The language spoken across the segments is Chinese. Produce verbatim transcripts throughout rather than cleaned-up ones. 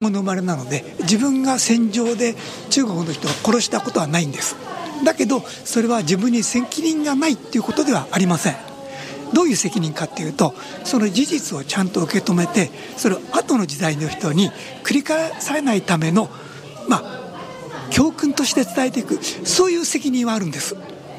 の生まれなので、自分が戦場で中国の人を殺したことはないんです。だけどそれは自分に責任がないということではありません。どういう責任かというと、その事実をちゃんと受け止めて、それを後の時代の人に繰り返されないための、まあ、教訓として伝えていく、そういう責任はあるんです。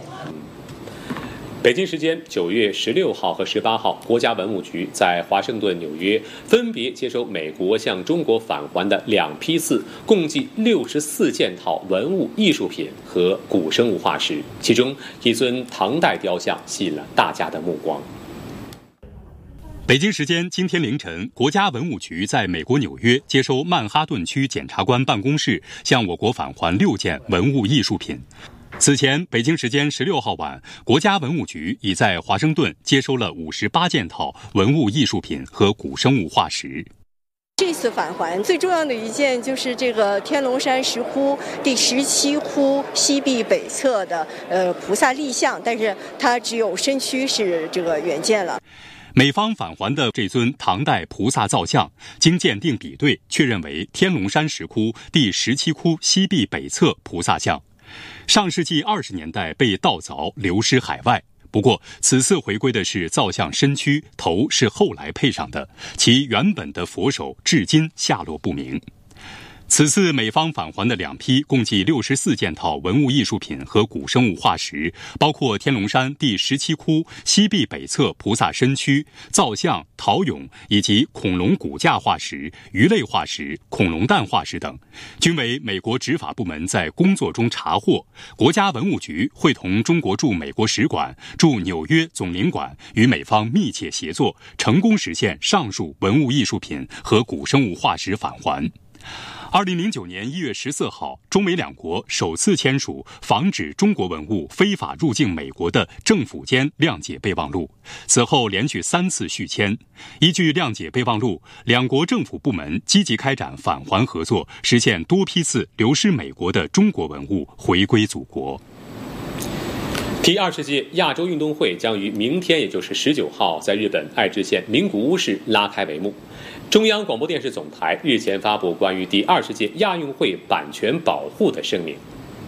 北京时间九月十六号和十八号，国家文物局在华盛顿、纽约分别接收美国向中国返还的两批次，共计六十四件套文物艺术品和古生物化石，其中一尊唐代雕像吸引了大家的目光。 北京时间今天凌晨，国家文物局在美国纽约接收曼哈顿区检察官办公室向我国返还六件文物艺术品。此前，北京时间十六号晚，国家文物局已在华盛顿接收了五十八件套文物艺术品和古生物化石。 这次返还最重要的一件就是这个天龙山石窟第十七窟西壁北侧的呃菩萨立像，但是它只有身躯是这个原件了。 美方返还的这尊唐代菩萨造像，经鉴定比对，确认为天龙山石窟第十七窟西壁北侧菩萨像。上世纪二十年代被盗凿流失海外，不过此次回归的是造像身躯，头是后来配上的，其原本的佛手至今下落不明。此次美方返还的两批共计六十四件套文物艺术品和古生物化石，包括天龙山第十七窟西壁北侧菩萨身躯、造像、陶俑以及恐龙骨架化石、鱼类化石、恐龙蛋化石等，均为美国执法部门在工作中查获。国家文物局会同中国驻美国使馆、驻纽约总领馆与美方密切协作，成功实现上述文物艺术品和古生物化石返还。二零零九年一月十四号，中美两国首次签署防止中国文物非法入境美国的政府间谅解备忘录，此后连续三次续签。依据谅解备忘录，两国政府部门积极开展返还合作，实现多批次流失美国的中国文物回归祖国。 第二十届亚洲运动会将于明天，也就是十九号，在日本爱知县名古屋市拉开帷幕。中央广播电视总台日前发布关于第二十届亚运会版权保护的声明。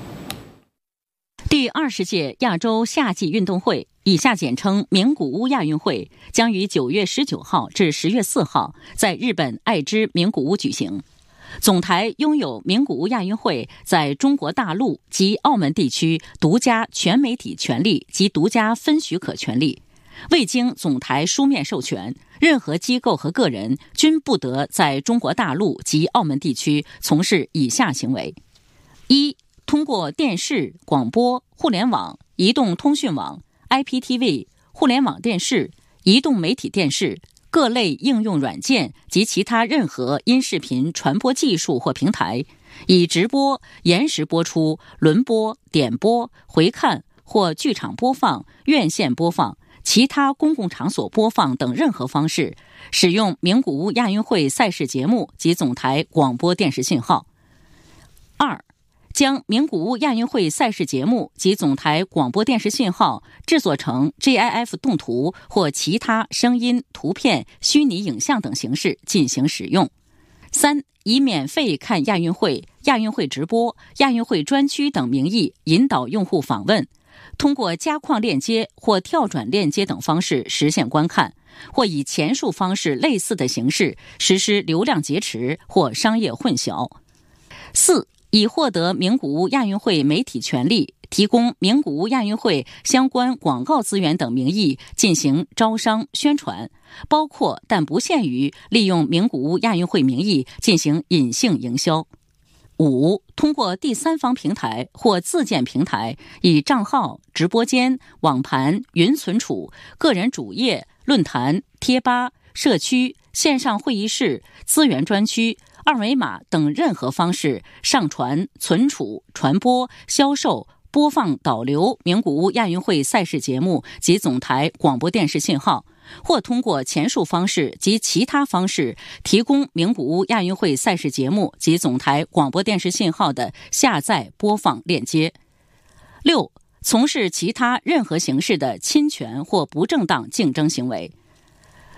第二十届亚洲夏季运动会，以下简称名古屋亚运会，将于九月十九号至十月四号在日本爱知名古屋举行。总台拥有名古屋亚运会在中国大陆及澳门地区独家全媒体权利及独家分许可权利。未经总台书面授权，任何机构和个人均不得在中国大陆及澳门地区从事以下行为：一、通过电视、广播、互联网、移动通讯网、I P T V、互联网电视、移动媒体电视、各类应用软件及其他任何音视频传播技术或平台，以直播、延时播出、轮播、点播、回看或剧场播放、院线播放、其他公共场所播放等任何方式，使用名古屋亚运会赛事节目及总台广播电视信号。二、将名古屋亚运会赛事节目及总台广播电视信号制作成 G I F 动图或其他声音、图片、虚拟影像等形式进行使用。三、以免费看亚运会、亚运会直播、亚运会专区等名义引导用户访问，通过加框链接或跳转链接等方式实现观看，或以前述方式类似的形式实施流量劫持或商业混淆。四、以获得名古屋亚运会媒体权利，提供名古屋亚运会相关广告资源等名义进行招商宣传，包括但不限于利用名古屋亚运会名义进行隐性营销。五、通过第三方平台或自建平台，以账号、直播间、网盘、云存储、个人主页、论坛、贴吧、社区、线上会议室、资源专区、二维码等任何方式上传、存储、传播、销售、播放、导流名古屋亚运会赛事节目及总台广播电视信号，或通过前述方式及其他方式提供名古屋亚运会赛事节目及总台广播电视信号的下载、播放链接。六、从事其他任何形式的侵权或不正当竞争行为。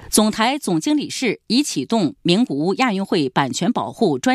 总台总经理室已启动名古屋亚运会版权保护专